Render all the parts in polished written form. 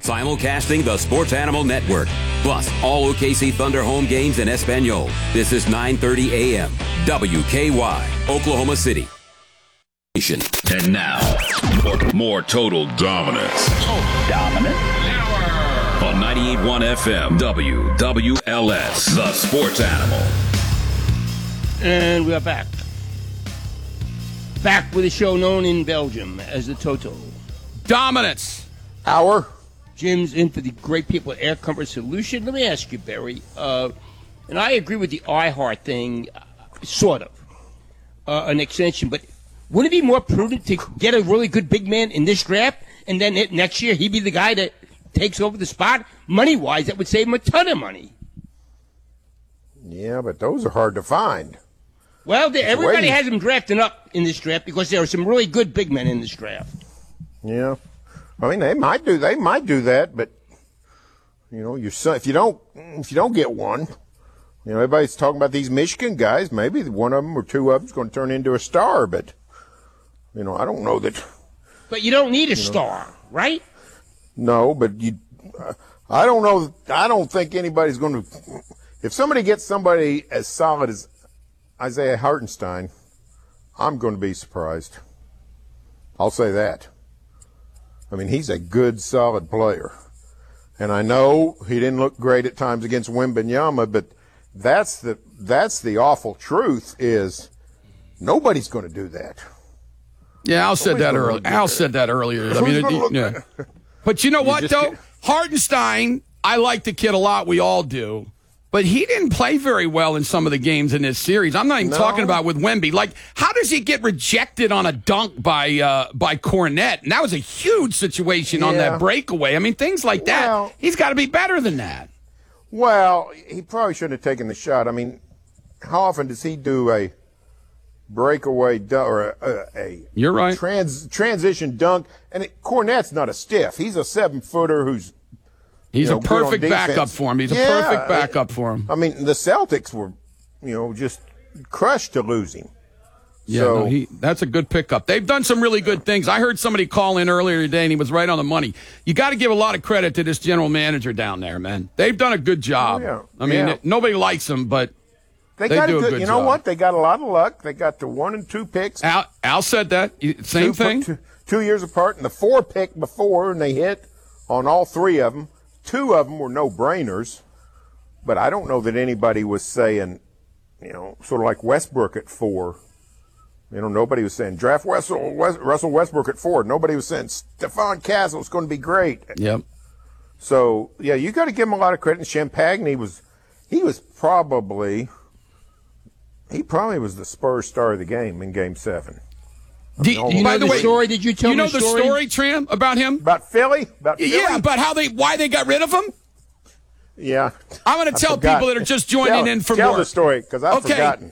Simulcasting the Sports Animal Network. Plus, all OKC Thunder home games in Espanol. This is 9:30 a.m. WKY, Oklahoma City. And now, more Total Dominance. On 98.1 FM, WWLS, the Sports Animal. And we are back. Back with a show known in Belgium as the Total Dominance Hour. Jim's in for the great people at Air Comfort Solution. Let me ask you, Barry, and I agree with the iHeart thing, sort of, an extension, but wouldn't it be more prudent to get a really good big man in this draft, and then next year he'd be the guy that takes over the spot? Money-wise, that would save him a ton of money. Yeah, but those are hard to find. Well, everybody has him drafting up in this draft because there are some really good big men in this draft. Yeah, I mean they might do that, but you know, if you don't get one, you know, everybody's talking about these Michigan guys. Maybe one of them or two of them is going to turn into a star, but you know, I don't know that. But you don't need a star, right? No, but I don't know. I don't think anybody's going to. If somebody gets somebody as solid as Isaiah Hartenstein, I'm going to be surprised. I'll say that. I mean, he's a good, solid player. And I know he didn't look great at times against Wembanyama, but that's the awful truth is nobody's going to do that. Yeah, Al said that earlier. Al said that earlier. I mean, yeah. But you know what, though? Hartenstein, I like the kid a lot. We all do. But he didn't play very well in some of the games in this series. I'm not even talking about with Wemby. Like, how does he get rejected on a dunk by Cornette? And that was a huge situation on that breakaway. I mean, things like that. He's got to be better than that. Well, he probably shouldn't have taken the shot. I mean, how often does he do a breakaway dunk or a You're right. transition dunk? And Cornette's not a stiff. He's a 7-footer who's He's a perfect backup for him. He's a perfect backup for him. I mean, the Celtics were, just crushed to lose him. Yeah, so, that's a good pickup. They've done some really good things. I heard somebody call in earlier today, and he was right on the money. You got to give a lot of credit to this general manager down there, man. They've done a good job. Oh, yeah. I mean, nobody likes them, but they got do a good job. You know what? They got a lot of luck. They got the 1 and 2 picks. Al said that. Same thing. 2 years apart, and the 4 pick before, and they hit on all 3 of them. 2 of them were no-brainers, but I don't know that anybody was saying, sort of like Westbrook at 4. Nobody was saying, draft Russell Westbrook at 4. Nobody was saying, Stephon Castle is going to be great. Yep. So, yeah, you got to give him a lot of credit. And Champagne, he probably was the Spurs star of the game in Game 7. By the way, story? Did you tell me the story, Tram, about him? About Philly? Yeah, about why they got rid of him? Yeah. I'm going to tell people that are just joining in from Tell work. the story, because I've forgotten.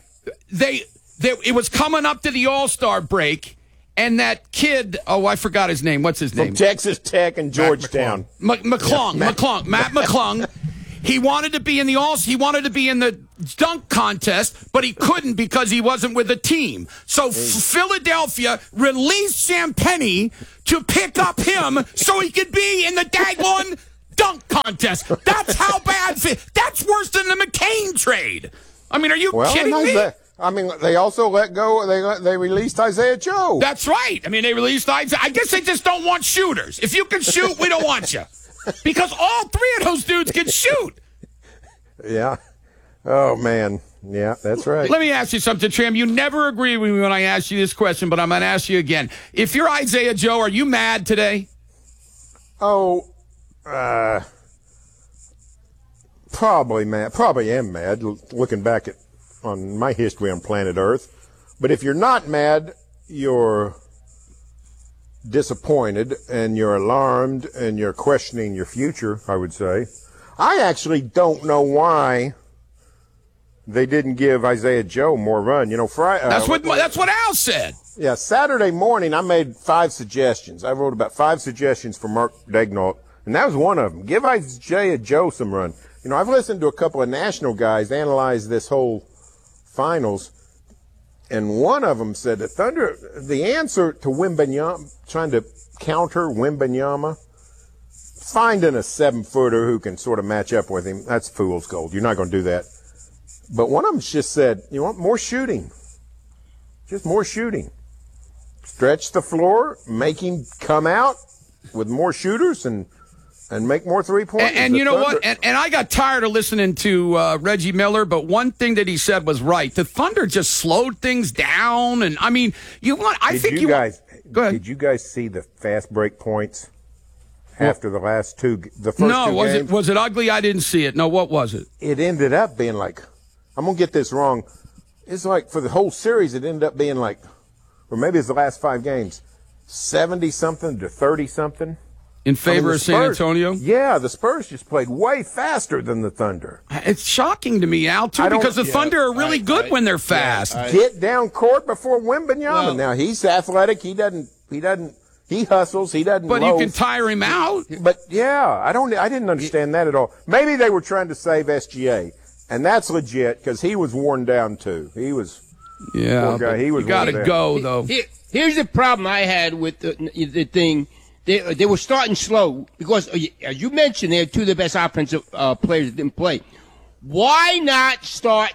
It was coming up to the All-Star break, and that kid, I forgot his name. What's his name? From Texas Tech and Georgetown. McClung. Matt McClung. He wanted to be in the dunk contest, but he couldn't because he wasn't with the team. So Philadelphia released Champagne to pick up him so he could be in the daggone dunk contest. That's how bad. That's worse than the McCain trade. I mean, are you kidding me? I mean, they also let go. They released Isaiah Joe. That's right. I mean, they released Isaiah. I guess they just don't want shooters. If you can shoot, we don't want you. Because all 3 of those dudes can shoot. Yeah. Oh, man. Yeah, that's right. Let me ask you something, Tram. You never agree with me when I ask you this question, but I'm going to ask you again. If you're Isaiah Joe, are you mad today? Oh, probably mad. Probably am mad, looking back on my history on planet Earth. But if you're not mad, you're disappointed and you're alarmed and you're questioning your future, I would say. I actually don't know why they didn't give Isaiah Joe more run. Friday. That's what Al said. Yeah, Saturday morning I made 5 suggestions. I wrote about 5 suggestions for Mark Daigneault, and that was one of them. Give Isaiah Joe some run. I've listened to a couple of national guys analyze this whole finals, and one of them said the answer to Wembanyama, trying to counter Wembanyama, finding a 7-footer who can sort of match up with him, that's fool's gold. You're not going to do that. But one of them just said, you want more shooting. Just more shooting. Stretch the floor, make him come out with more shooters and make more three-pointers. And you know what? And I got tired of listening to Reggie Miller, but one thing that he said was right. The Thunder just slowed things down. And, I mean, Go ahead. Did you guys see the fast break points after the last two? The first no, two games? was it ugly? I didn't see it. No, what was it? It ended up being like, I'm going to get this wrong. It's like for the whole series, it ended up being like, or maybe it's the last 5 games, 70-something to 30-something. In favor of San Antonio? Yeah, the Spurs just played way faster than the Thunder. It's shocking to me, Al, too, because the Thunder are really good when they're fast. Get down court before Wembanyama. Now, he's athletic. He hustles. He doesn't But loaf. you can tire him out. But, yeah, I didn't understand that at all. Maybe they were trying to save SGA, and that's legit because he was worn down, too. He was poor guy. He was you got to go, though. Here's the problem I had with the thing. They were starting slow because, as you mentioned, they're two of the best offensive players that didn't play. Why not start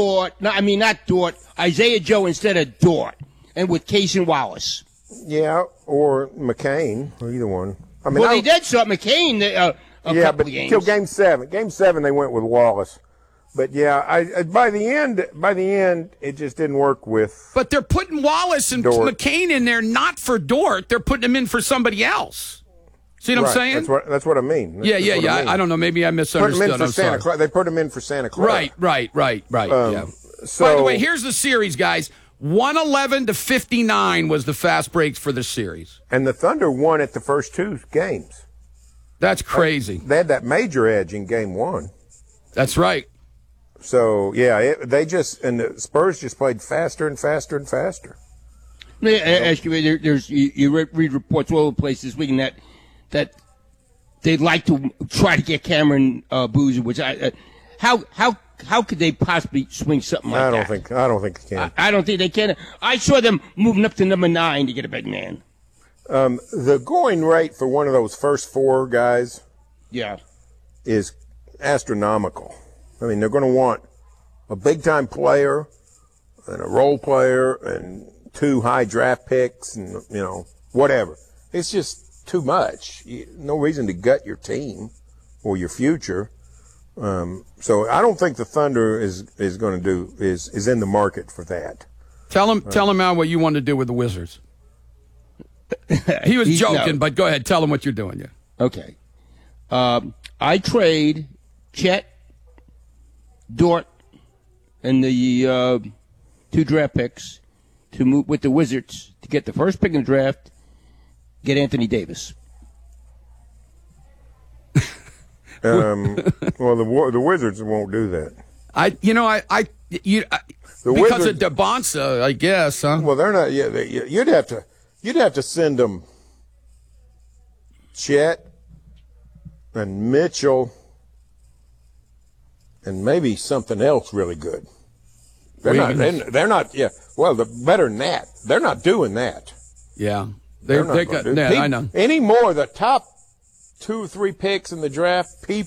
Isaiah Joe instead of Dort, and with Case and Wallace? Yeah, or McCain, or either one. I mean, they did start McCain a couple of games. Till Game 7. Game 7, they went with Wallace. But yeah, by the end, it just didn't work with. But they're putting Wallace and Dort. McCain in there not for Dort. They're putting him in for somebody else. See what I'm saying? That's what I mean. Yeah. I don't know. Maybe I misunderstood. They put him in for Santa Clara. Right. Yeah. So, by the way, here's the series, guys. 111-59 was the fast breaks for the series. And the Thunder won at the first 2 games. That's crazy. They had that major edge in Game 1. That's right. So, yeah, the Spurs just played faster and faster and faster. Let me ask you, you read reports all over the place this week that they'd like to try to get Cameron Boozer, which how could they possibly swing something like that? I don't think they can. I don't think they can. I saw them moving up to number 9 to get a big man. The going rate for one of those first 4 guys is astronomical. I mean, they're going to want a big-time player and a role player and 2 high draft picks and, whatever. It's just too much. No reason to gut your team or your future. So I don't think the Thunder is going to is in the market for that. Tell him Al, what you want to do with the Wizards. He was joking, but go ahead. Tell him what you're doing. Yeah. Okay. I trade Chet, Dort, and the 2 draft picks to move with the Wizards to get the first pick in the draft, get Anthony Davis. Well, the Wizards won't do that. Because of DeBonsa, I guess, huh? Well, they're not. Yeah, you'd have to send them Chet and Mitchell and maybe something else really good. They're not. Yeah. Well, better than that. They're not doing that. Yeah. They're not. I know. Any more the top 2 or 3 picks in the draft,